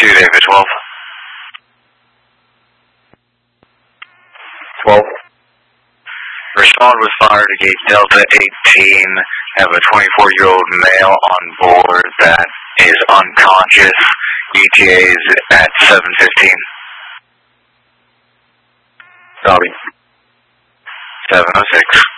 David 12. 12. Respond with fire to gate Delta 18. Have a 24-year-old male on board that is unconscious. ETA is at 7:15. Copy. 7:06.